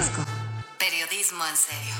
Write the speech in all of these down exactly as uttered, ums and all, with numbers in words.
Risco. Periodismo en serio.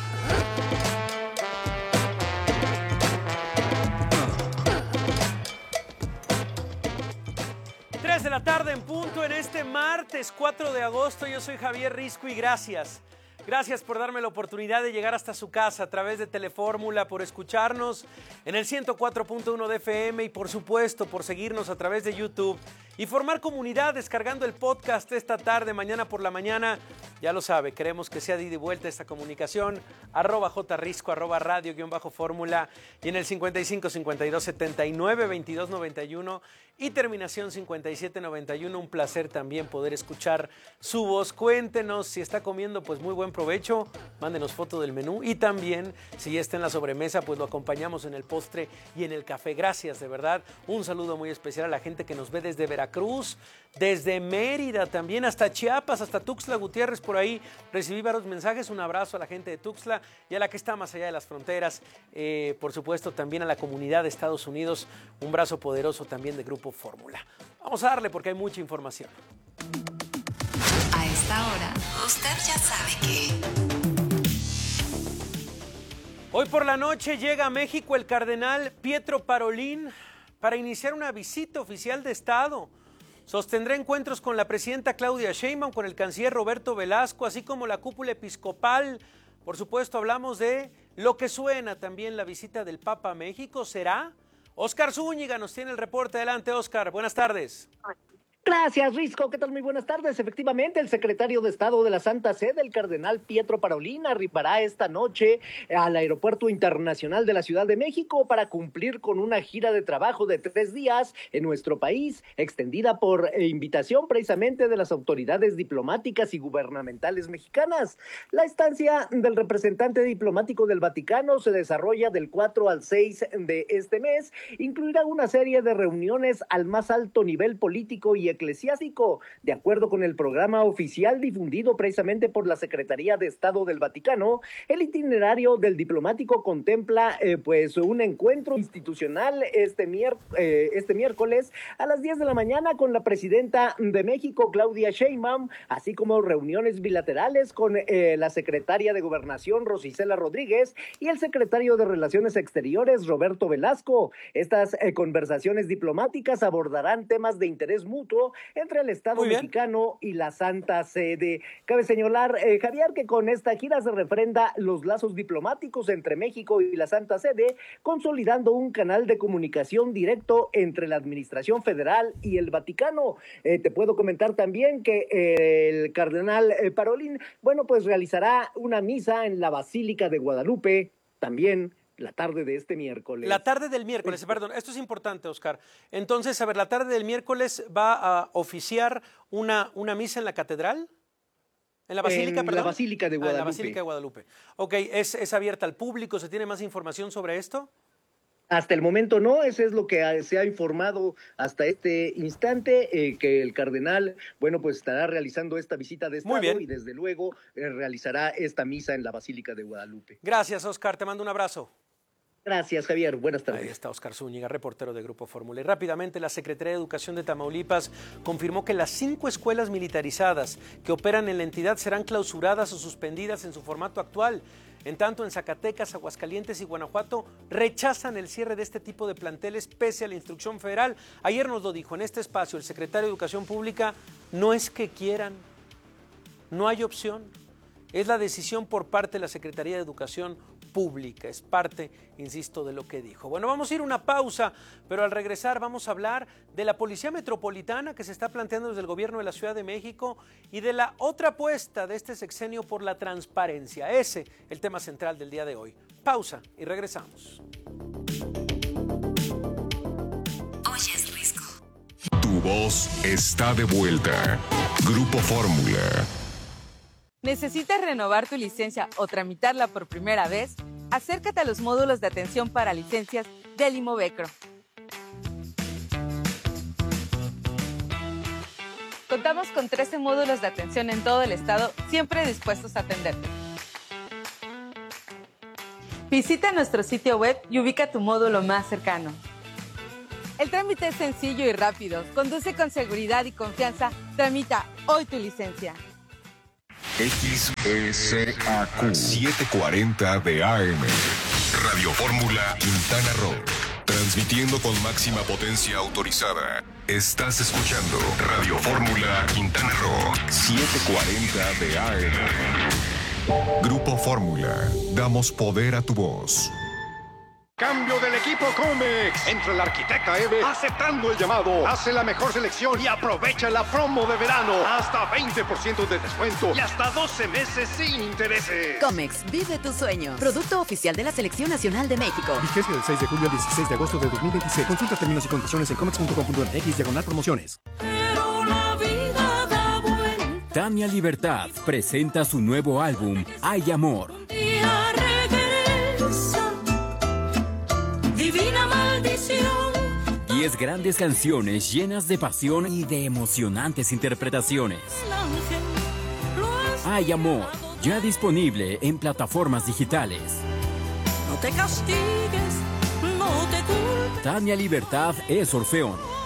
tres de la tarde en punto en este martes cuatro de agosto. Yo soy Javier Risco y gracias. Gracias por darme la oportunidad de llegar hasta su casa a través de Telefórmula, por escucharnos en el ciento cuatro punto uno de F M y por supuesto por seguirnos a través de YouTube y formar comunidad descargando el podcast esta tarde, mañana por la mañana. Ya lo sabe, queremos que sea de ida y vuelta esta comunicación, arroba jrisco, arroba radio guión bajo fórmula y en el cincuenta y cinco, cincuenta y dos, setenta y nueve, veintidós, noventa y uno y terminación cincuenta y siete, noventa y uno. Un placer también poder escuchar su voz. Cuéntenos si está comiendo, pues muy buen provecho, mándenos foto del menú y también si ya está en la sobremesa, pues lo acompañamos en el postre y en el café. Gracias, de verdad. Un saludo muy especial a la gente que nos ve desde Veracruz, desde Mérida, también hasta Chiapas, hasta Tuxtla Gutiérrez. Por ahí recibí varios mensajes. Un abrazo a la gente de Tuxtla y a la que está más allá de las fronteras. Eh, por supuesto, también a la comunidad de Estados Unidos. Un abrazo poderoso también de Grupo Fórmula. Vamos a darle porque hay mucha información. A esta hora, usted ya sabe que... Hoy por la noche llega a México el cardenal Pietro Parolin para iniciar una visita oficial de Estado. Sostendrá encuentros con la presidenta Claudia Sheinbaum, con el canciller Roberto Velasco, así como la cúpula episcopal. Por supuesto, hablamos de lo que suena también la visita del Papa a México. ¿Será? Óscar Zúñiga nos tiene el reporte. Adelante, Óscar. Buenas tardes. Gracias, Risco. ¿Qué tal? Muy buenas tardes. Efectivamente, el secretario de Estado de la Santa Sede, el cardenal Pietro Parolin, arribará esta noche al Aeropuerto Internacional de la Ciudad de México para cumplir con una gira de trabajo de tres días en nuestro país, extendida por invitación precisamente de las autoridades diplomáticas y gubernamentales mexicanas. La estancia del representante diplomático del Vaticano se desarrolla del cuatro al seis de este mes. Incluirá una serie de reuniones al más alto nivel político y eclesiástico, de acuerdo con el programa oficial difundido precisamente por la Secretaría de Estado del Vaticano. El itinerario del diplomático contempla eh, pues un encuentro institucional este, mier eh, este miércoles a las diez de la mañana con la presidenta de México, Claudia Sheinbaum, así como reuniones bilaterales con eh, la secretaria de Gobernación, Rosicela Rodríguez, y el secretario de Relaciones Exteriores, Roberto Velasco. Estas eh, conversaciones diplomáticas abordarán temas de interés mutuo entre el Estado mexicano y la Santa Sede. Cabe señalar, eh, Javier, que con esta gira se refrenda los lazos diplomáticos entre México y la Santa Sede, consolidando un canal de comunicación directo entre la Administración Federal y el Vaticano. Eh, te puedo comentar también que eh, el cardenal eh, Parolin, bueno, pues realizará una misa en la Basílica de Guadalupe, también la tarde de este miércoles. La tarde del miércoles, sí. Perdón, esto es importante, Óscar. Entonces, a ver, la tarde del miércoles va a oficiar una, una misa en la catedral. ¿En la Basílica, en perdón? la Basílica de Guadalupe. Ah, en la Basílica de Guadalupe. Ok, ¿es, ¿es abierta al público? ¿Se tiene más información sobre esto? Hasta el momento no, eso es lo que se ha informado hasta este instante, eh, que el cardenal, bueno, pues estará realizando esta visita de Estado y desde luego eh, realizará esta misa en la Basílica de Guadalupe. Gracias, Óscar, te mando un abrazo. Gracias, Javier. Buenas tardes. Ahí está Óscar Zúñiga, reportero de Grupo Fórmula. Y rápidamente, la Secretaría de Educación de Tamaulipas confirmó que las cinco escuelas militarizadas que operan en la entidad serán clausuradas o suspendidas en su formato actual. En tanto, en Zacatecas, Aguascalientes y Guanajuato rechazan el cierre de este tipo de planteles pese a la instrucción federal. Ayer nos lo dijo en este espacio el secretario de Educación Pública: no es que quieran, no hay opción. Es la decisión por parte de la Secretaría de Educación Pública, es parte, insisto, de lo que dijo. Bueno, vamos a ir a una pausa, pero al regresar vamos a hablar de la Policía Metropolitana que se está planteando desde el gobierno de la Ciudad de México y de la otra apuesta de este sexenio por la transparencia. Ese, el tema central del día de hoy. Pausa y regresamos. Oyes Risco. Tu voz está de vuelta. Grupo Fórmula. ¿Necesitas renovar tu licencia o tramitarla por primera vez? Acércate a los módulos de atención para licencias del Imovecro. Contamos con trece módulos de atención en todo el estado, siempre dispuestos a atenderte. Visita nuestro sitio web y ubica tu módulo más cercano. El trámite es sencillo y rápido. Conduce con seguridad y confianza. Tramita hoy tu licencia. X S A Q setecientos cuarenta de A M. Radio Fórmula Quintana Roo. Transmitiendo con máxima potencia autorizada. Estás escuchando Radio Fórmula Quintana Roo setecientos cuarenta de A M. Grupo Fórmula. Damos poder a tu voz. Cambio del equipo Comex. Entra el arquitecta Eve aceptando el llamado. Hace la mejor selección y aprovecha la promo de verano. Hasta veinte por ciento de descuento y hasta doce meses sin intereses. Comex, vive tus sueños. Producto oficial de la Selección Nacional de México. Vigencia del seis de julio al dieciséis de agosto de dos mil veintiséis. Consulta términos y condiciones en comex punto com punto m x diagonal promociones. Pero la vida da vuelta. Tania Libertad presenta su nuevo álbum, Hay Amor. Un día regresa. Divina maldición. Diez grandes canciones llenas de pasión y de emocionantes interpretaciones. Hay Amor, ya disponible en plataformas digitales. No te castigues, no te culpes. Tania Libertad es Orfeón.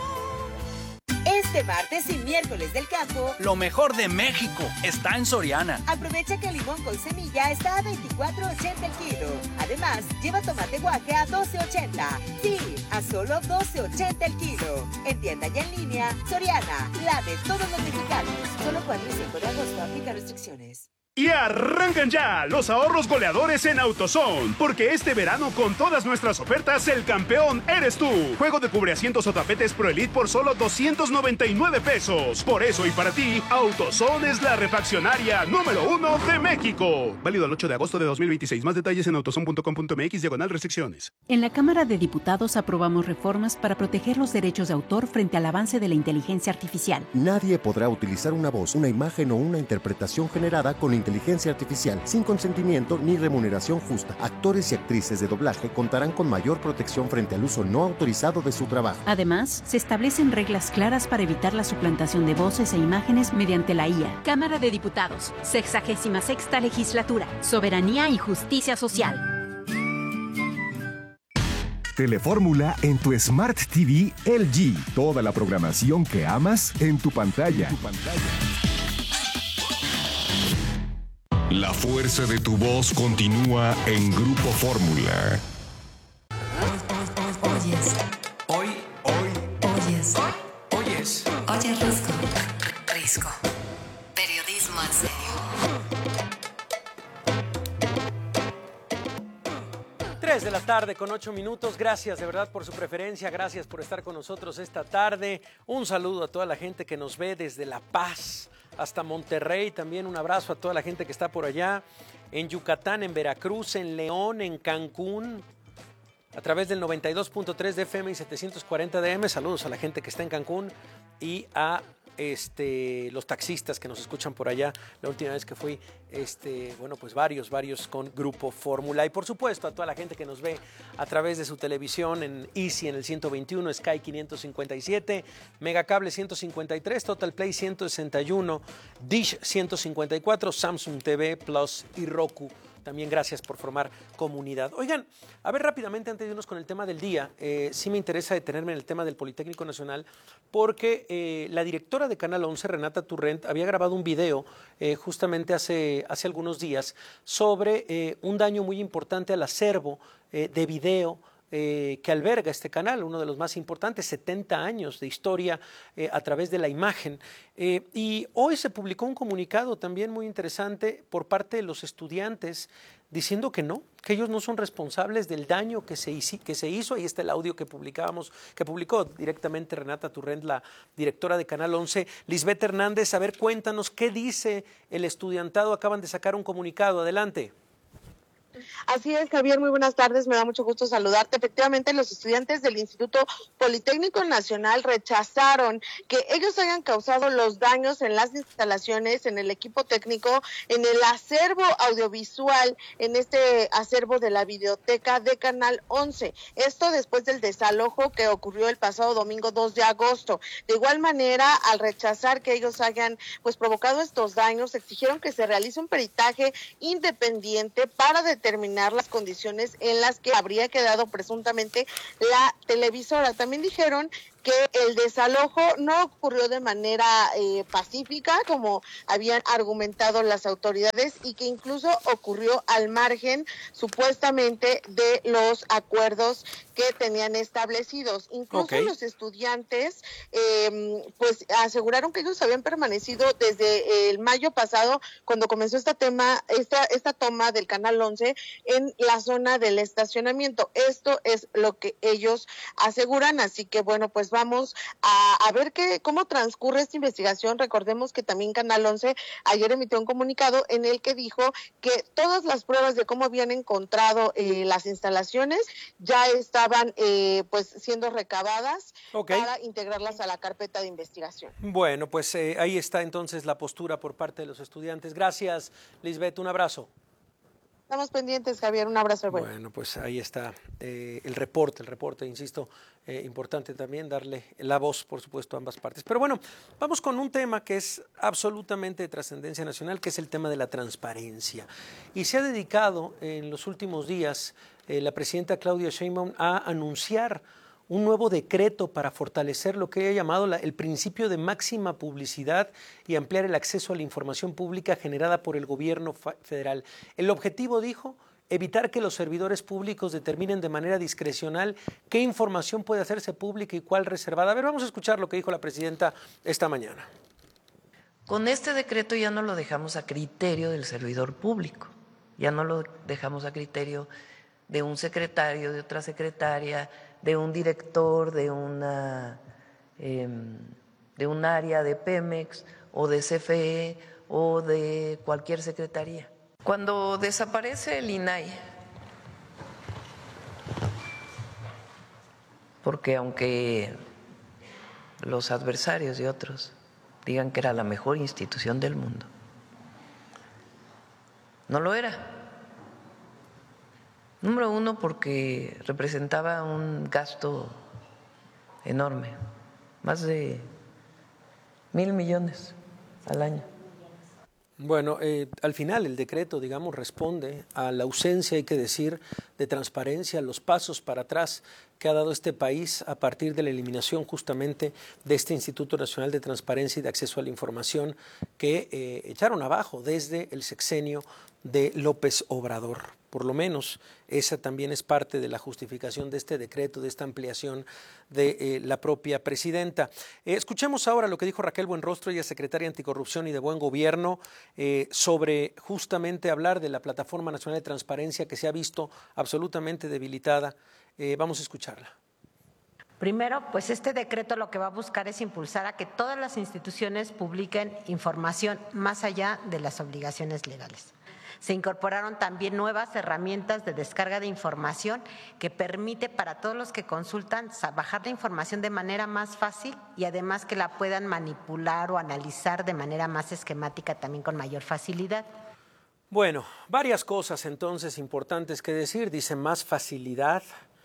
Este martes y miércoles del campo, lo mejor de México está en Soriana. Aprovecha que el limón con semilla está a veinticuatro ochenta el kilo. Además, lleva tomate guaje a doce ochenta. Sí, a solo doce ochenta el kilo. En tienda y en línea, Soriana, la de todos los mexicanos. Solo cuatro y cinco de agosto, aplica restricciones. Y arrancan ya los ahorros goleadores en AutoZone, porque este verano con todas nuestras ofertas el campeón eres tú. Juego de cubreasientos o tapetes Pro Elite por solo doscientos noventa y nueve pesos. Por eso y para ti, AutoZone es la refaccionaria número uno de México. Válido el ocho de agosto de dos mil veintiséis. Más detalles en autozone punto com punto m x diagonal restricciones. En la Cámara de Diputados aprobamos reformas para proteger los derechos de autor frente al avance de la inteligencia artificial. Nadie podrá utilizar una voz, una imagen o una interpretación generada con inteligencia artificial sin consentimiento ni remuneración justa. Actores y actrices de doblaje contarán con mayor protección frente al uso no autorizado de su trabajo. Además, se establecen reglas claras para evitar la suplantación de voces e imágenes mediante la I A. Cámara de Diputados, sexagésima sexta legislatura, soberanía y justicia social. Telefórmula en tu Smart T V L G. Toda la programación que amas en tu pantalla. En tu pantalla. La fuerza de tu voz continúa en Grupo Fórmula. Oyes. Hoy, hoy. Oyes. Oyes. Oye, Risco. Risco. Periodismo en serio. tres de la tarde con ocho minutos. Gracias de verdad por su preferencia. Gracias por estar con nosotros esta tarde. Un saludo a toda la gente que nos ve desde La Paz hasta Monterrey. También un abrazo a toda la gente que está por allá. En Yucatán, en Veracruz, en León, en Cancún. A través del noventa y dos punto tres de F M y setecientos cuarenta de A M. Saludos a la gente que está en Cancún y a este, los taxistas que nos escuchan por allá. La última vez que fui, este, bueno, pues varios, varios con Grupo Fórmula. Y por supuesto a toda la gente que nos ve a través de su televisión en Easy en el ciento veintiuno, Sky quinientos cincuenta y siete, Megacable ciento cincuenta y tres, Total Play ciento sesenta y uno, Dish ciento cincuenta y cuatro, Samsung T V Plus y Roku. También gracias por formar comunidad. Oigan, a ver rápidamente antes de irnos con el tema del día, eh, sí me interesa detenerme en el tema del Politécnico Nacional porque eh, la directora de Canal once, Renata Turrent, había grabado un video eh, justamente hace, hace algunos días sobre eh, un daño muy importante al acervo eh, de video Eh, que alberga este canal, uno de los más importantes, setenta años de historia eh, a través de la imagen. Eh, y hoy se publicó un comunicado también muy interesante por parte de los estudiantes diciendo que no, que ellos no son responsables del daño que se, hizo, que se hizo. Ahí está el audio que publicábamos, que publicó directamente Renata Turrent, la directora de Canal once. Lisbeth Hernández, a ver, cuéntanos qué dice el estudiantado. Acaban de sacar un comunicado. Adelante. Así es, Javier, muy buenas tardes, me da mucho gusto saludarte. Efectivamente, los estudiantes del Instituto Politécnico Nacional rechazaron que ellos hayan causado los daños en las instalaciones, en el equipo técnico, en el acervo audiovisual, en este acervo de la videoteca de Canal once. Esto después del desalojo que ocurrió el pasado domingo dos de agosto. De igual manera, al rechazar que ellos hayan pues provocado estos daños, exigieron que se realice un peritaje independiente para determinar las condiciones en las que habría quedado presuntamente la televisora. También dijeron que el desalojo no ocurrió de manera eh, pacífica, como habían argumentado las autoridades, y que incluso ocurrió al margen, supuestamente, de los acuerdos que tenían establecidos. Incluso okay. los estudiantes, eh, pues, aseguraron que ellos habían permanecido desde el mayo pasado, cuando comenzó este tema, esta, esta toma del Canal once, en la zona del estacionamiento. Esto es lo que ellos aseguran, así que, bueno, pues vamos a, a ver qué, cómo transcurre esta investigación. Recordemos que también Canal once ayer emitió un comunicado en el que dijo que todas las pruebas de cómo habían encontrado eh, las instalaciones ya estaban eh, pues siendo recabadas okay. para integrarlas a la carpeta de investigación. Bueno, pues eh, ahí está entonces la postura por parte de los estudiantes. Gracias, Lisbeth, un abrazo. Estamos pendientes, Javier, un abrazo. Bueno, bueno pues ahí está eh, el reporte, el reporte, insisto, eh, importante también darle la voz, por supuesto, a ambas partes. Pero bueno, vamos con un tema que es absolutamente de trascendencia nacional, que es el tema de la transparencia. Y se ha dedicado en los últimos días eh, la presidenta Claudia Sheinbaum a anunciar un nuevo decreto para fortalecer lo que ella ha llamado la, el principio de máxima publicidad y ampliar el acceso a la información pública generada por el gobierno federal. El objetivo, dijo, evitar que los servidores públicos determinen de manera discrecional qué información puede hacerse pública y cuál reservada. A ver, vamos a escuchar lo que dijo la presidenta esta mañana. Con este decreto ya no lo dejamos a criterio del servidor público, ya no lo dejamos a criterio de un secretario, de otra secretaria, de un director de una eh, de un área de Pemex o de C F E o de cualquier secretaría. Cuando desaparece el I N A I, porque aunque los adversarios y otros digan que era la mejor institución del mundo, no lo era. Número uno, porque representaba un gasto enorme, más de mil millones al año. Bueno, eh, al final el decreto, digamos, responde a la ausencia, hay que decir, de transparencia, los pasos para atrás que ha dado este país a partir de la eliminación justamente de este Instituto Nacional de Transparencia y de Acceso a la Información que eh, echaron abajo desde el sexenio de López Obrador. Por lo menos esa también es parte de la justificación de este decreto, de esta ampliación de eh, la propia presidenta. Eh, escuchemos ahora lo que dijo Raquel Buenrostro, ella es secretaria Anticorrupción y de Buen Gobierno, eh, sobre justamente hablar de la Plataforma Nacional de Transparencia que se ha visto absolutamente debilitada. Eh, vamos a escucharla. Primero, pues este decreto lo que va a buscar es impulsar a que todas las instituciones publiquen información más allá de las obligaciones legales. Se incorporaron también nuevas herramientas de descarga de información que permite para todos los que consultan bajar la información de manera más fácil y además que la puedan manipular o analizar de manera más esquemática también con mayor facilidad. Bueno, varias cosas entonces importantes que decir. Dice más facilidad.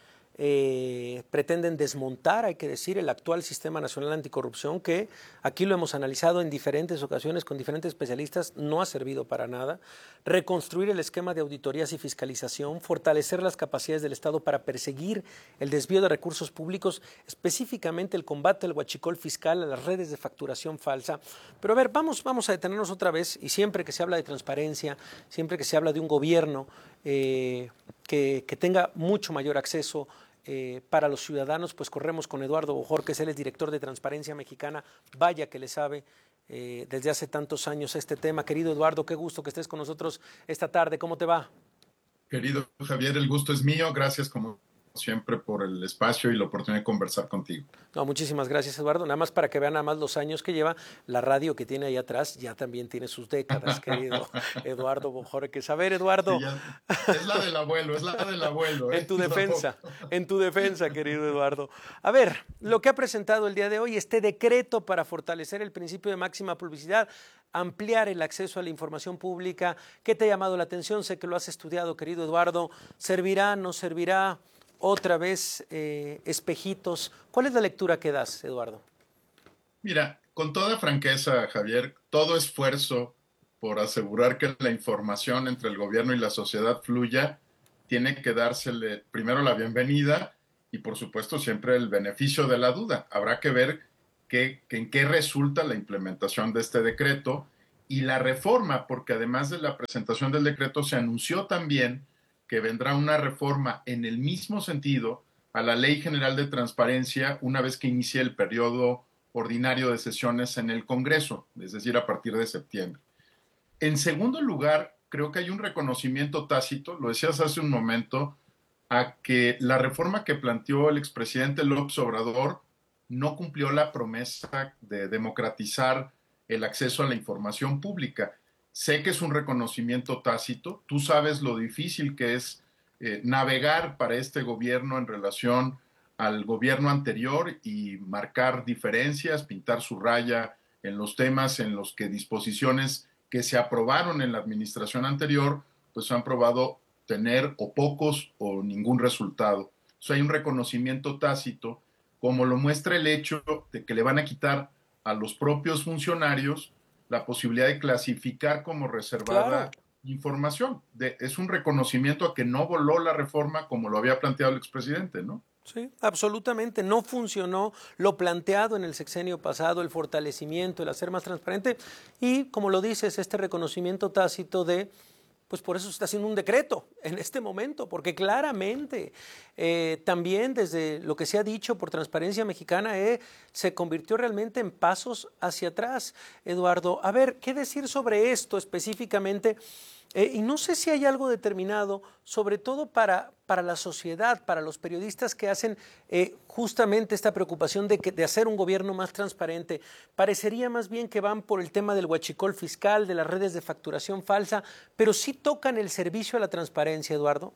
Eh, pretenden desmontar, hay que decir, el actual Sistema Nacional Anticorrupción, que aquí lo hemos analizado en diferentes ocasiones con diferentes especialistas, no ha servido para nada. Reconstruir el esquema de auditorías y fiscalización, fortalecer las capacidades del Estado para perseguir el desvío de recursos públicos, específicamente el combate al huachicol fiscal, a las redes de facturación falsa. Pero a ver, vamos, vamos a detenernos otra vez, y siempre que se habla de transparencia, siempre que se habla de un gobierno eh, que, que tenga mucho mayor acceso Eh, para los ciudadanos, pues corremos con Eduardo Bojorquez, él es director de Transparencia Mexicana, vaya que le sabe eh, desde hace tantos años este tema. Querido Eduardo, qué gusto que estés con nosotros esta tarde, ¿cómo te va? Querido Javier, el gusto es mío, gracias como siempre por el espacio y la oportunidad de conversar contigo. No, muchísimas gracias, Eduardo. Nada más para que vean nada más los años que lleva, la radio que tiene ahí atrás ya también tiene sus décadas, querido Eduardo Bojorquez. A ver, Eduardo. Sí, ya, es la del abuelo, es la del abuelo. ¿eh? En tu defensa, en tu defensa, querido Eduardo. A ver, lo que ha presentado el día de hoy, este decreto para fortalecer el principio de máxima publicidad, ampliar el acceso a la información pública. ¿Qué te ha llamado la atención? Sé que lo has estudiado, querido Eduardo. ¿Servirá, no servirá? Otra vez, eh, espejitos. ¿Cuál es la lectura que das, Eduardo? Mira, con toda franqueza, Javier, todo esfuerzo por asegurar que la información entre el gobierno y la sociedad fluya, tiene que dársele primero la bienvenida y por supuesto siempre el beneficio de la duda. Habrá que ver qué, que, en qué resulta la implementación de este decreto y la reforma, porque además de la presentación del decreto se anunció también que vendrá una reforma en el mismo sentido a la Ley General de Transparencia una vez que inicie el periodo ordinario de sesiones en el Congreso, es decir, a partir de septiembre. En segundo lugar, creo que hay un reconocimiento tácito, lo decías hace un momento, a que la reforma que planteó el expresidente López Obrador no cumplió la promesa de democratizar el acceso a la información pública. Sé que es un reconocimiento tácito, tú sabes lo difícil que es eh, navegar para este gobierno en relación al gobierno anterior y marcar diferencias, pintar su raya en los temas en los que disposiciones que se aprobaron en la administración anterior, pues han probado tener o pocos o ningún resultado. O sea, hay un reconocimiento tácito, como lo muestra el hecho de que le van a quitar a los propios funcionarios la posibilidad de clasificar como reservada claro. información. De, es un reconocimiento a que no voló la reforma como lo había planteado el expresidente, ¿no? Sí, absolutamente. No funcionó lo planteado en el sexenio pasado, el fortalecimiento, el hacer más transparente y, como lo dices, este reconocimiento tácito de, pues por eso se está haciendo un decreto en este momento, porque claramente eh, también desde lo que se ha dicho por Transparencia Mexicana eh, se convirtió realmente en pasos hacia atrás. Eduardo, a ver, ¿qué decir sobre esto específicamente? Eh, y no sé si hay algo determinado, sobre todo para, para la sociedad, para los periodistas que hacen eh, justamente esta preocupación de, que, de hacer un gobierno más transparente. Parecería más bien que van por el tema del huachicol fiscal, de las redes de facturación falsa, pero sí tocan el servicio a la transparencia, Eduardo.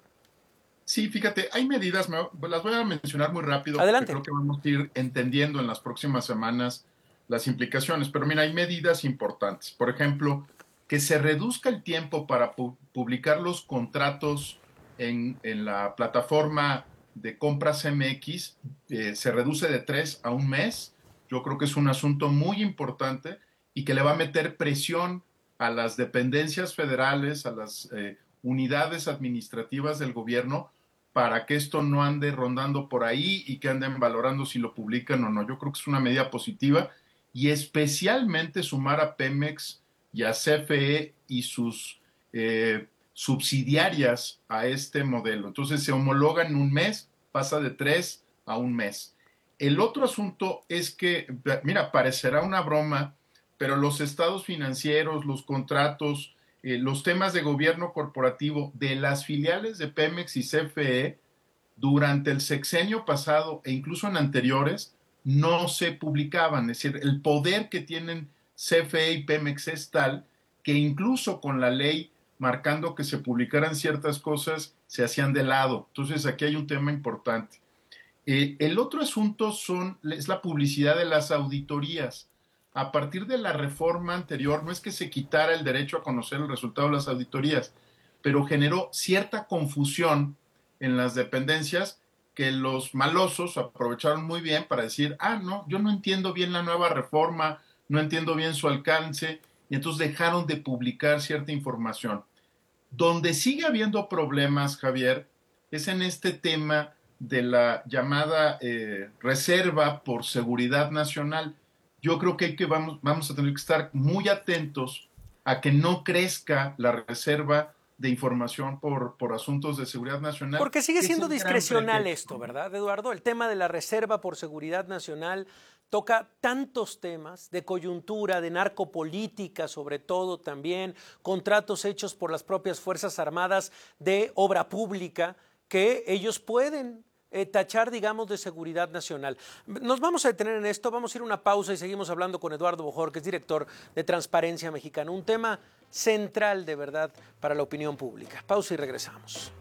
Sí, fíjate, hay medidas, me, las voy a mencionar muy rápido. Adelante. Porque creo que vamos a ir entendiendo en las próximas semanas las implicaciones, pero mira, hay medidas importantes. Por ejemplo, que se reduzca el tiempo para pu publicar los contratos en, en la plataforma de compras M X, eh, se reduce de tres a un mes. Yo creo que es un asunto muy importante y que le va a meter presión a las dependencias federales, a las eh, unidades administrativas del gobierno, para que esto no ande rondando por ahí y que anden valorando si lo publican o no. Yo creo que es una medida positiva y especialmente sumar a Pemex y a C F E y sus eh, subsidiarias a este modelo. Entonces se homologa en un mes, pasa de tres a un mes. El otro asunto es que, mira, parecerá una broma, pero los estados financieros, los contratos, eh, los temas de gobierno corporativo de las filiales de Pemex y C F E durante el sexenio pasado e incluso en anteriores no se publicaban. Es decir, el poder que tienen C F E y Pemex es tal que incluso con la ley marcando que se publicaran ciertas cosas se hacían de lado. Entonces aquí hay un tema importante. Eh, el otro asunto son, es la publicidad de las auditorías. A partir de la reforma anterior, no es que se quitara el derecho a conocer el resultado de las auditorías, pero generó cierta confusión en las dependencias que los malosos aprovecharon muy bien para decir, ah, no, yo no entiendo bien la nueva reforma, no entiendo bien su alcance, y entonces dejaron de publicar cierta información. Donde sigue habiendo problemas, Javier, es en este tema de la llamada eh, reserva por seguridad nacional. Yo creo que, hay que vamos, vamos a tener que estar muy atentos a que no crezca la reserva de información por, por asuntos de seguridad nacional. Porque sigue siendo discrecional esto, ¿verdad, Eduardo? El tema de la reserva por seguridad nacional toca tantos temas de coyuntura, de narcopolítica sobre todo también, contratos hechos por las propias Fuerzas Armadas de obra pública que ellos pueden eh, tachar, digamos, de seguridad nacional. Nos vamos a detener en esto, vamos a ir a una pausa y seguimos hablando con Eduardo Bojor, que es director de Transparencia Mexicana, un tema central de verdad para la opinión pública. Pausa y regresamos.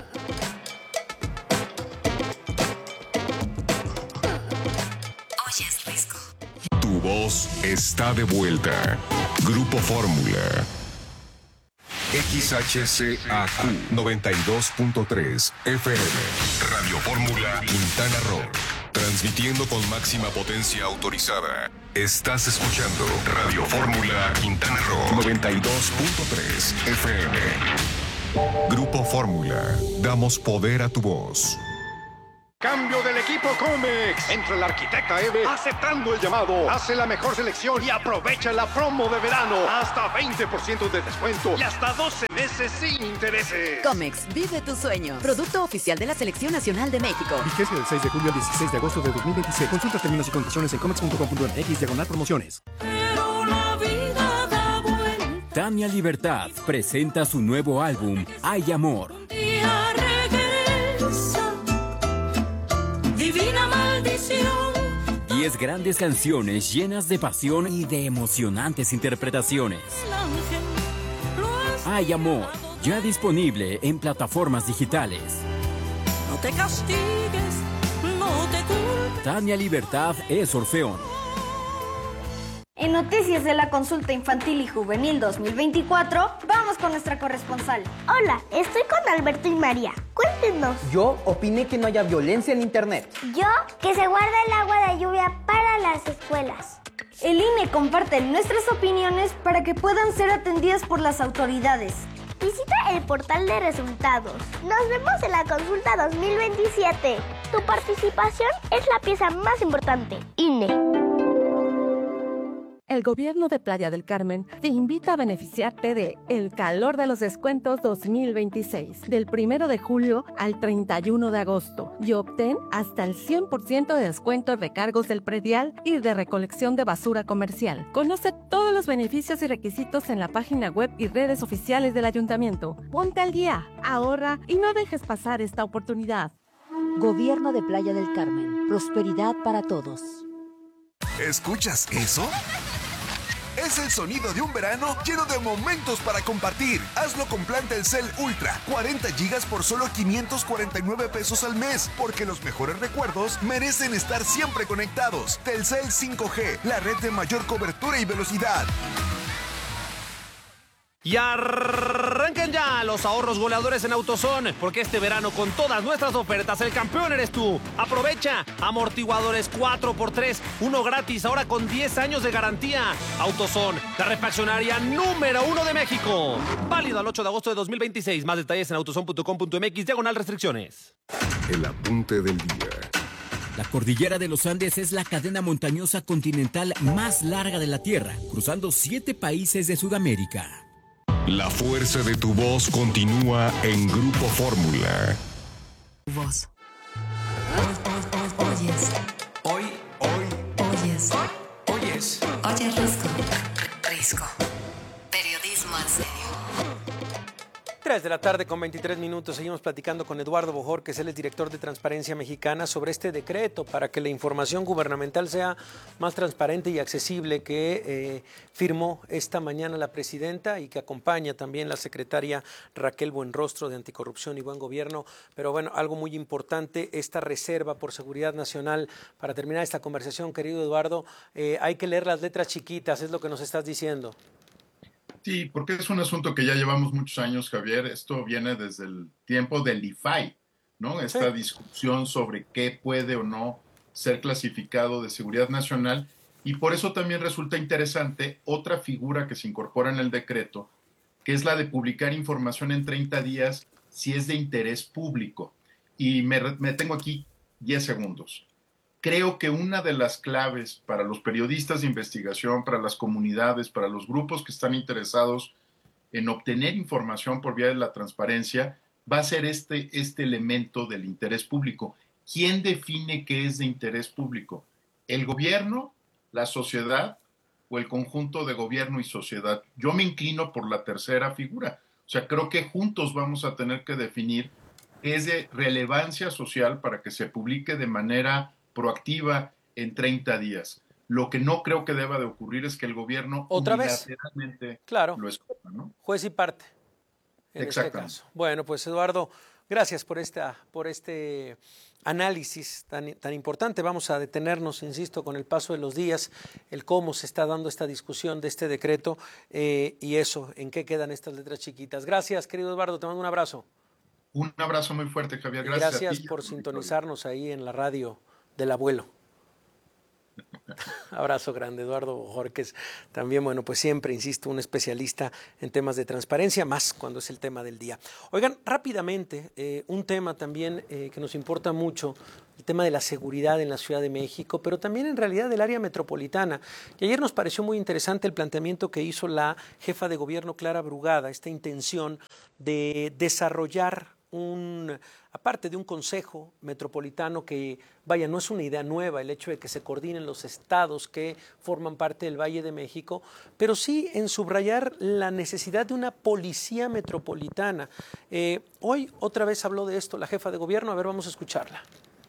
Tu voz está de vuelta. Grupo Fórmula. X H C A Q noventa y dos punto tres F M. Radio Fórmula Quintana Roo. Transmitiendo con máxima potencia autorizada. Estás escuchando Radio Fórmula Quintana Roo. noventa y dos punto tres F M. Grupo Fórmula. Damos poder a tu voz. Cambio de equipo Comex. Entra el arquitecta Eve aceptando el llamado. Hace la mejor selección y aprovecha la promo de verano. Hasta veinte por ciento de descuento y hasta doce meses sin intereses. Comex, vive tus sueños. Producto oficial de la Selección Nacional de México. Vigencia del seis de julio al dieciséis de agosto de dos mil veintiséis. Consulta términos y condiciones en comex punto com punto m x diagonal promociones. Tania Libertad presenta su nuevo álbum, Hay Amor. Divina maldición. Diez grandes canciones llenas de pasión y de emocionantes interpretaciones. Hay Amor, ya disponible en plataformas digitales. No te castigues, no te culpes. Tania Libertad es Orfeón. En Noticias de la Consulta Infantil y Juvenil dos mil veinticuatro, vamos con nuestra corresponsal. Hola, estoy con Alberto y María. Cuéntenos. Yo opiné que no haya violencia en Internet. Yo, que se guarda el agua de lluvia para las escuelas. El I N E comparte nuestras opiniones para que puedan ser atendidas por las autoridades. Visita el portal de resultados. Nos vemos en la Consulta dos mil veintisiete. Tu participación es la pieza más importante. I N E. El Gobierno de Playa del Carmen te invita a beneficiarte de El Calor de los Descuentos dos mil veintiséis, del primero de julio al treinta y uno de agosto, y obtén hasta el cien por ciento de descuento en recargos del predial y de recolección de basura comercial. Conoce todos los beneficios y requisitos en la página web y redes oficiales del Ayuntamiento. Ponte al día, ahorra y no dejes pasar esta oportunidad. Gobierno de Playa del Carmen. Prosperidad para todos. ¿Escuchas eso? Es el sonido de un verano lleno de momentos para compartir. Hazlo con plan Telcel Ultra. cuarenta gigas por solo quinientos cuarenta y nueve pesos al mes. Porque los mejores recuerdos merecen estar siempre conectados. Telcel cinco G, la red de mayor cobertura y velocidad. Y arranquen ya los ahorros goleadores en AutoZone, porque este verano con todas nuestras ofertas el campeón eres tú. Aprovecha amortiguadores cuatro por tres, uno gratis, ahora con diez años de garantía. AutoZone, la refaccionaria número uno de México. Válido al ocho de agosto de dos mil veintiséis. Más detalles en autozone punto com punto m x diagonal restricciones. El apunte del día. La cordillera de los Andes es la cadena montañosa continental más larga de la Tierra, cruzando siete países de Sudamérica. La fuerza de tu voz continúa en Grupo Fórmula. Voz. Oyes. Hoy, hoy, Oyes. oyes. Oye, Risco. Risco. Periodismo en serio. tres de la tarde con veintitrés minutos. Seguimos platicando con Eduardo Bojorquez, él es director de Transparencia Mexicana, sobre este decreto para que la información gubernamental sea más transparente y accesible que eh, firmó esta mañana la presidenta y que acompaña también la secretaria Raquel Buenrostro de Anticorrupción y Buen Gobierno. Pero bueno, algo muy importante, esta reserva por seguridad nacional. Para terminar esta conversación, querido Eduardo, eh, hay que leer las letras chiquitas, es lo que nos estás diciendo. Sí, porque es un asunto que ya llevamos muchos años, Javier. Esto viene desde el tiempo del I F A I, ¿no? Esta sí. discusión sobre qué puede o no ser clasificado de seguridad nacional. Y por eso también resulta interesante otra figura que se incorpora en el decreto, que es la de publicar información en treinta días si es de interés público. Y me, me tengo aquí diez segundos. Creo que una de las claves para los periodistas de investigación, para las comunidades, para los grupos que están interesados en obtener información por vía de la transparencia, va a ser este, este elemento del interés público. ¿Quién define qué es de interés público? ¿El gobierno, la sociedad o el conjunto de gobierno y sociedad? Yo me inclino por la tercera figura. O sea, creo que juntos vamos a tener que definir qué es de relevancia social para que se publique de manera proactiva en treinta días. Lo que no creo que deba de ocurrir es que el gobierno otra vez claro. lo escoja, ¿no? Juez y parte en este caso. Bueno, pues Eduardo, gracias por esta, por este análisis tan, tan importante. Vamos a detenernos, insisto, con el paso de los días, el cómo se está dando esta discusión de este decreto eh, y eso, en qué quedan estas letras chiquitas. Gracias, querido Eduardo, te mando un abrazo. Un abrazo muy fuerte, Javier. Gracias, gracias a ti, por sintonizarnos ahí en la radio del abuelo. Abrazo grande, Eduardo Bojorquez. También, bueno, pues siempre, insisto, un especialista en temas de transparencia, más cuando es el tema del día. Oigan, rápidamente, eh, un tema también eh, que nos importa mucho el tema de la seguridad en la Ciudad de México, pero también en realidad del área metropolitana. Y ayer nos pareció muy interesante el planteamiento que hizo la jefa de gobierno Clara Brugada, esta intención de desarrollar un, aparte de un consejo metropolitano que, vaya, no es una idea nueva el hecho de que se coordinen los estados que forman parte del Valle de México, pero sí en subrayar la necesidad de una policía metropolitana. Eh, hoy otra vez habló de esto la jefa de gobierno, a ver, vamos a escucharla.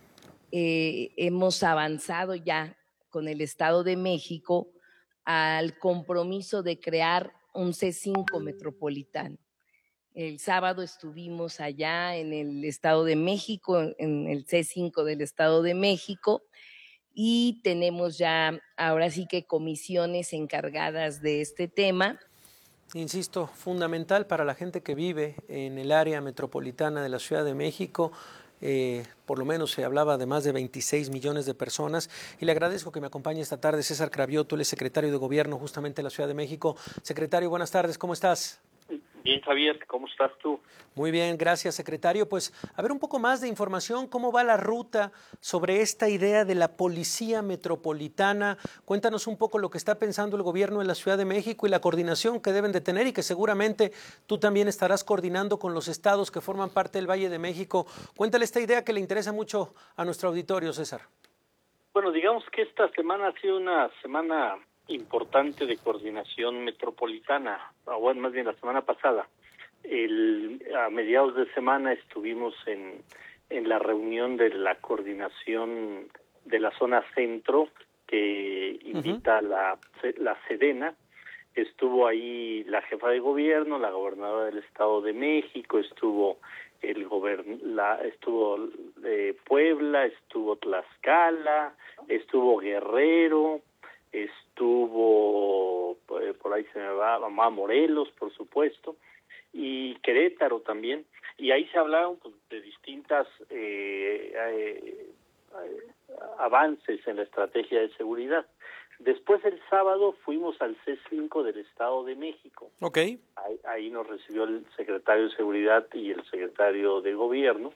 Eh, hemos avanzado ya con el Estado de México al compromiso de crear un C cinco metropolitano. El sábado estuvimos allá en el Estado de México, en el C cinco del Estado de México, y tenemos ya ahora sí que comisiones encargadas de este tema. Insisto, fundamental para la gente que vive en el área metropolitana de la Ciudad de México. Eh, por lo menos se hablaba de más de veintiséis millones de personas, y le agradezco que me acompañe esta tarde César Cravioto, él es secretario de Gobierno justamente de la Ciudad de México. Secretario, buenas tardes, ¿cómo estás? Bien, Javier, ¿cómo estás tú? Muy bien, gracias, secretario. Pues, a ver un poco más de información, ¿cómo va la ruta sobre esta idea de la policía metropolitana? Cuéntanos un poco lo que está pensando el gobierno de la Ciudad de México y la coordinación que deben de tener, y que seguramente tú también estarás coordinando con los estados que forman parte del Valle de México. Cuéntale esta idea que le interesa mucho a nuestro auditorio, César. Bueno, digamos que esta semana ha sido una semana importante de coordinación metropolitana, o bueno, más bien la semana pasada. El, a mediados de semana estuvimos en, en la reunión de la coordinación de la zona centro que invita uh-huh. la, la Sedena. Estuvo ahí la jefa de gobierno, la gobernadora del Estado de México, estuvo el gobern la estuvo eh, Puebla, estuvo Tlaxcala, estuvo Guerrero, estuvo, eh, por ahí se me va, mamá Morelos, por supuesto, y Querétaro también, y ahí se hablaron pues, de distintas eh, eh, eh, avances en la estrategia de seguridad. Después el sábado fuimos al C cinco del Estado de México. Okay. Ahí, ahí nos recibió el secretario de Seguridad y el secretario de Gobierno.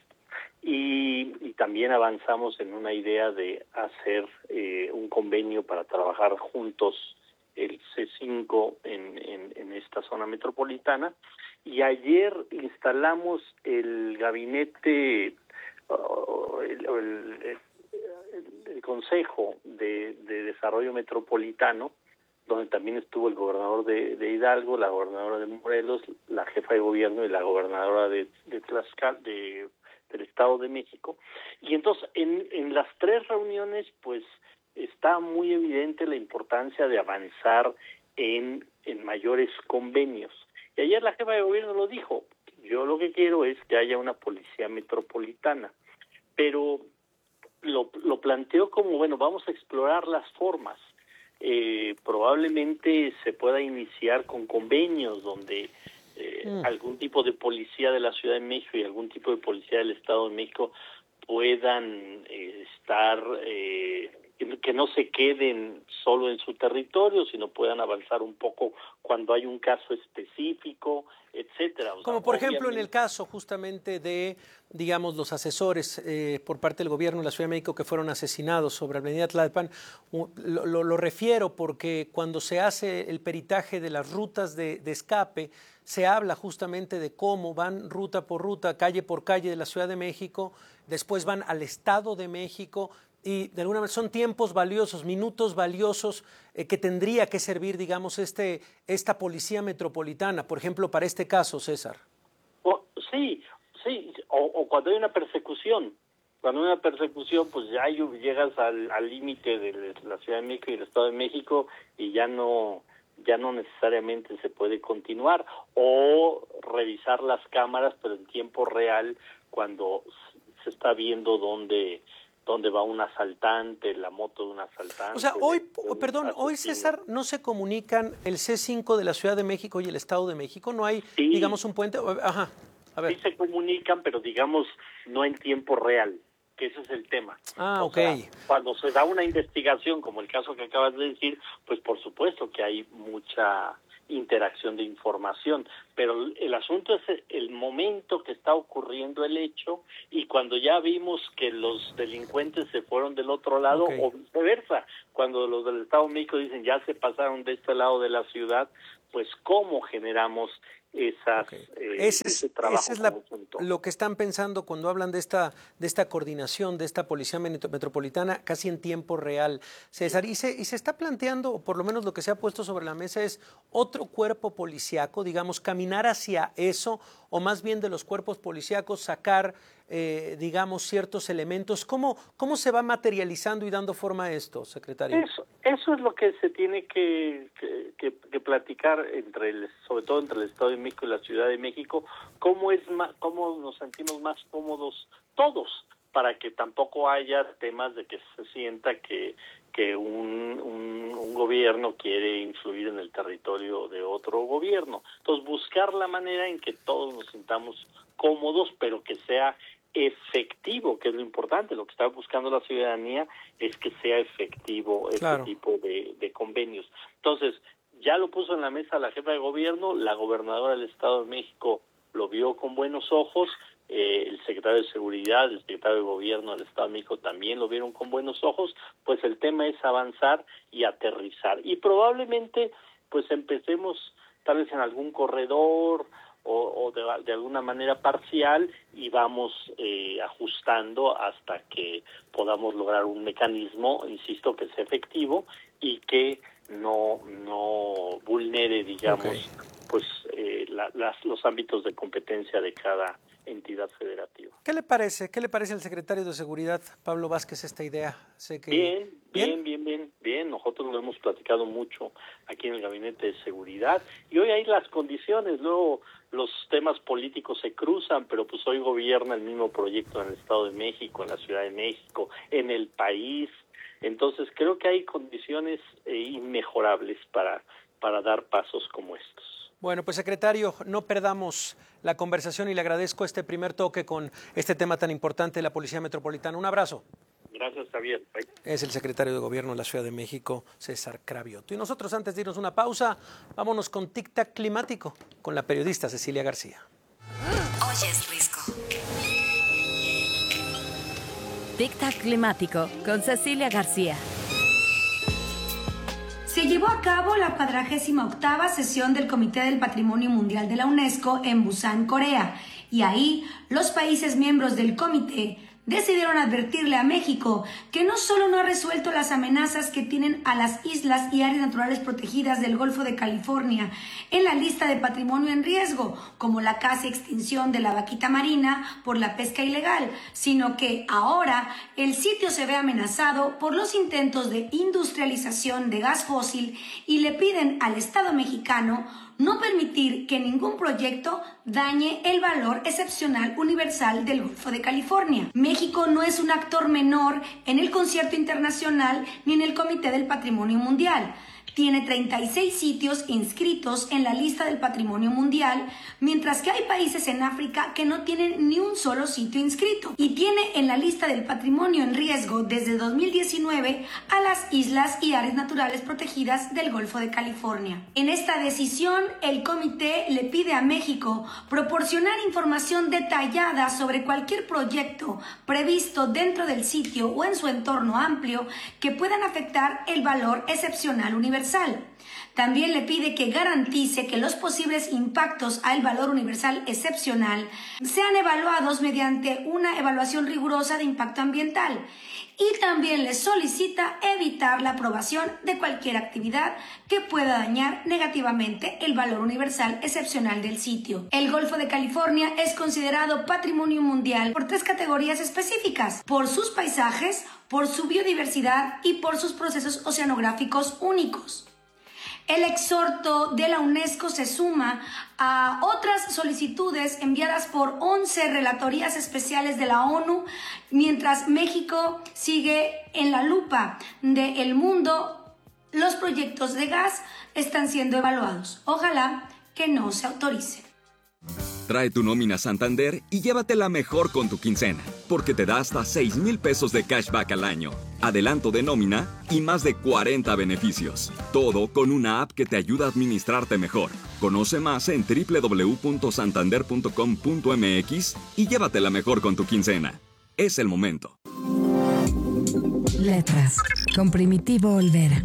Y, y también avanzamos en una idea de hacer eh, un convenio para trabajar juntos el C cinco en, en, en esta zona metropolitana. Y ayer instalamos el gabinete, uh, el, el, el, el Consejo de, de Desarrollo Metropolitano, donde también estuvo el gobernador de, de Hidalgo, la gobernadora de Morelos, la jefa de gobierno y la gobernadora de, de Tlaxcala, de del Estado de México. Y entonces en, en las tres reuniones pues está muy evidente la importancia de avanzar en, en mayores convenios. Y ayer la jefa de gobierno lo dijo, yo lo que quiero es que haya una policía metropolitana, pero lo, lo planteó como, bueno, vamos a explorar las formas. Eh, probablemente se pueda iniciar con convenios donde Eh, mm. algún tipo de policía de la Ciudad de México y algún tipo de policía del Estado de México puedan eh, estar, eh, que no se queden solo en su territorio, sino puedan avanzar un poco cuando hay un caso específico, etcétera. O sea, como por ejemplo en el caso justamente de, digamos, los asesores eh, por parte del gobierno de la Ciudad de México que fueron asesinados sobre Avenida Tlalpan. Lo, lo, lo refiero porque cuando se hace el peritaje de las rutas de, de escape, se habla justamente de cómo van ruta por ruta, calle por calle de la Ciudad de México, después van al Estado de México, y de alguna manera son tiempos valiosos, minutos valiosos eh, que tendría que servir, digamos, este esta policía metropolitana, por ejemplo, para este caso, César. Oh, sí, sí, o, o cuando hay una persecución. Cuando hay una persecución, pues ya llegas al límite de la Ciudad de México y el Estado de México y ya no... ya no necesariamente se puede continuar, o revisar las cámaras pero en tiempo real cuando se está viendo dónde dónde va un asaltante, la moto de un asaltante. O sea, hoy, perdón, asesino. Hoy, César, ¿no se comunican el C cinco de la Ciudad de México y el Estado de México? ¿No hay, sí, digamos, un puente? Ajá, a ver. Sí se comunican, pero digamos no en tiempo real, que ese es el tema. Ah, o ok. sea, cuando se da una investigación, como el caso que acabas de decir, pues por supuesto que hay mucha interacción de información, pero el asunto es el momento que está ocurriendo el hecho y cuando ya vimos que los delincuentes se fueron del otro lado, okay, o viceversa, cuando los del Estado de México dicen ya se pasaron de este lado de la ciudad, pues cómo generamos esas, okay. eh, ese, ese trabajo. Ese es la, lo que están pensando cuando hablan de esta de esta coordinación, de esta policía metropolitana casi en tiempo real. César, y se, y se está planteando, o por lo menos lo que se ha puesto sobre la mesa es otro cuerpo policíaco, digamos, caminar hacia eso, o más bien de los cuerpos policíacos sacar, eh, digamos, ciertos elementos. ¿Cómo, ¿Cómo se va materializando y dando forma a esto, secretario? Eso, eso es lo que se tiene que, que, que, que platicar, entre el, sobre todo entre el Estado de México y la Ciudad de México, cómo, es más, cómo nos sentimos más cómodos todos, para que tampoco haya temas de que se sienta que, que un, un, un gobierno quiere influir en el territorio de otro gobierno. Entonces, buscar la manera en que todos nos sintamos cómodos, pero que sea efectivo, que es lo importante. Lo que está buscando la ciudadanía es que sea efectivo claro. este tipo de, de convenios. Entonces, ya lo puso en la mesa la jefa de gobierno, la gobernadora del Estado de México lo vio con buenos ojos, eh, el secretario de Seguridad, el secretario de Gobierno del Estado de México también lo vieron con buenos ojos. Pues el tema es avanzar y aterrizar. Y probablemente pues empecemos tal vez en algún corredor o, o de, de alguna manera parcial y vamos eh, ajustando hasta que podamos lograr un mecanismo, insisto, que sea efectivo y que no no vulnere, digamos, okay. pues eh, la, las, los ámbitos de competencia de cada entidad federativa. ¿Qué le parece? ¿Qué le parece al secretario de Seguridad, Pablo Vázquez, esta idea? Sé que... Bien, bien, bien, bien, bien. Nosotros lo hemos platicado mucho aquí en el Gabinete de Seguridad y hoy hay las condiciones. Luego los temas políticos se cruzan, pero pues hoy gobierna el mismo proyecto en el Estado de México, en la Ciudad de México, en el país. Entonces creo que hay condiciones eh, inmejorables para, para dar pasos como estos. Bueno, pues secretario, no perdamos la conversación y le agradezco este primer toque con este tema tan importante de la Policía Metropolitana. Un abrazo. Gracias, Javier. Bye. Es el secretario de Gobierno de la Ciudad de México, César Cravioto. Y nosotros, antes de irnos una pausa, vámonos con Tic Tac Climático con la periodista Cecilia García. Oyes, Risco. Tic Tac Climático con Cecilia García. Se llevó a cabo la cuadragésima octava sesión del Comité del Patrimonio Mundial de la UNESCO en Busan, Corea, y ahí los países miembros del comité decidieron advertirle a México que no solo no ha resuelto las amenazas que tienen a las islas y áreas naturales protegidas del Golfo de California en la lista de patrimonio en riesgo, como la casi extinción de la vaquita marina por la pesca ilegal, sino que ahora el sitio se ve amenazado por los intentos de industrialización de gas fósil y le piden al Estado mexicano no permitir que ningún proyecto dañe el valor excepcional universal del Golfo de California. México no es un actor menor en el concierto internacional ni en el Comité del Patrimonio Mundial. Tiene treinta y seis sitios inscritos en la lista del Patrimonio Mundial, mientras que hay países en África que no tienen ni un solo sitio inscrito. Y tiene en la lista del Patrimonio en riesgo desde dos mil diecinueve a las islas y áreas naturales protegidas del Golfo de California. En esta decisión, el comité le pide a México proporcionar información detallada sobre cualquier proyecto previsto dentro del sitio o en su entorno amplio que puedan afectar el valor excepcional universal. También le pide que garantice que los posibles impactos al valor universal excepcional sean evaluados mediante una evaluación rigurosa de impacto ambiental. Y también le solicita evitar la aprobación de cualquier actividad que pueda dañar negativamente el valor universal excepcional del sitio. El Golfo de California es considerado patrimonio mundial por tres categorías específicas: por sus paisajes, por su biodiversidad y por sus procesos oceanográficos únicos. El exhorto de la UNESCO se suma a otras solicitudes enviadas por once relatorías especiales de la ONU, mientras México sigue en la lupa del mundo. Los proyectos de gas están siendo evaluados. Ojalá que no se autoricen. Trae tu nómina Santander y llévatela mejor con tu quincena, porque te da hasta seis mil pesos de cashback al año, adelanto de nómina y más de cuarenta beneficios. Todo con una app que te ayuda a administrarte mejor. Conoce más en doble u doble u doble u punto santander punto com punto m x y llévatela mejor con tu quincena. Es el momento. Letras, con Primitivo Olvera.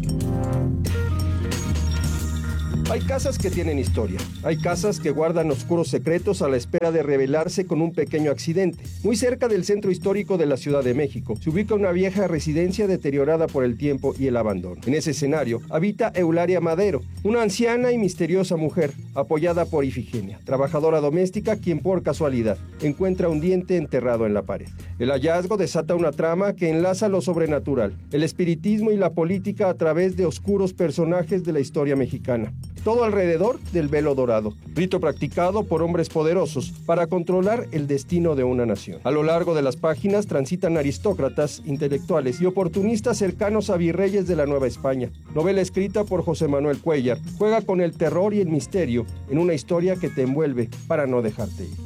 Hay casas que tienen historia, hay casas que guardan oscuros secretos a la espera de revelarse con un pequeño accidente. Muy cerca del centro histórico de la Ciudad de México se ubica una vieja residencia deteriorada por el tiempo y el abandono. En ese escenario habita Eularia Madero, una anciana y misteriosa mujer, apoyada por Ifigenia, trabajadora doméstica quien por casualidad encuentra un diente enterrado en la pared. El hallazgo desata una trama que enlaza lo sobrenatural, el espiritismo y la política a través de oscuros personajes de la historia mexicana. Todo alrededor del velo dorado, rito practicado por hombres poderosos para controlar el destino de una nación. A lo largo de las páginas transitan aristócratas, intelectuales y oportunistas cercanos a virreyes de la Nueva España. Novela escrita por José Manuel Cuellar, juega con el terror y el misterio en una historia que te envuelve para no dejarte ir.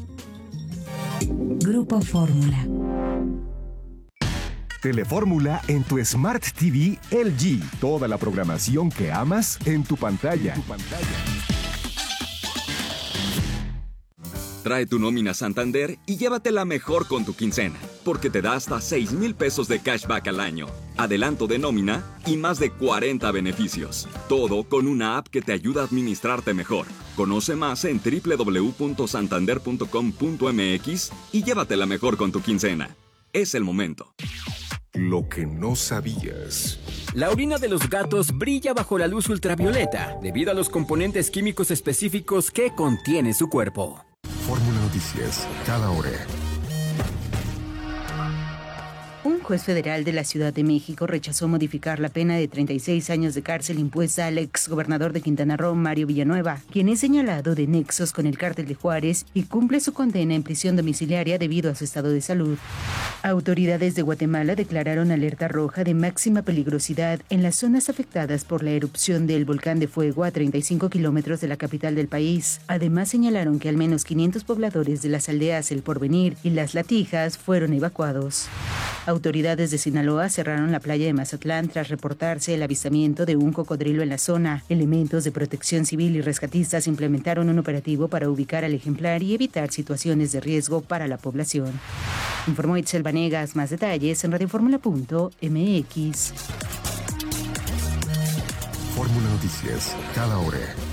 Grupo Fórmula. Telefórmula en tu Smart T V L G. Toda la programación que amas en tu pantalla. En tu pantalla. Trae tu nómina Santander y llévatela mejor con tu quincena, porque te da hasta seis mil pesos de cashback al año, adelanto de nómina y más de cuarenta beneficios. Todo con una app que te ayuda a administrarte mejor. Conoce más en doble u doble u doble u punto santander punto com punto m x y llévatela mejor con tu quincena. Es el momento. Lo que no sabías. La orina de los gatos brilla bajo la luz ultravioleta debido a los componentes químicos específicos que contiene su cuerpo. Fórmula Noticias, cada hora. Un juez federal de la Ciudad de México rechazó modificar la pena de treinta y seis años de cárcel impuesta al exgobernador de Quintana Roo, Mario Villanueva, quien es señalado de nexos con el cártel de Juárez y cumple su condena en prisión domiciliaria debido a su estado de salud. Autoridades de Guatemala declararon alerta roja de máxima peligrosidad en las zonas afectadas por la erupción del volcán de fuego a treinta y cinco kilómetros de la capital del país. Además señalaron que al menos quinientos pobladores de las aldeas El Porvenir y Las Latijas fueron evacuados. Autoridades de Sinaloa cerraron la playa de Mazatlán tras reportarse el avistamiento de un cocodrilo en la zona. Elementos de protección civil y rescatistas implementaron un operativo para ubicar al ejemplar y evitar situaciones de riesgo para la población. Informó Itzel Vanegas. Más detalles en radioformula punto m x. Fórmula Noticias, cada hora.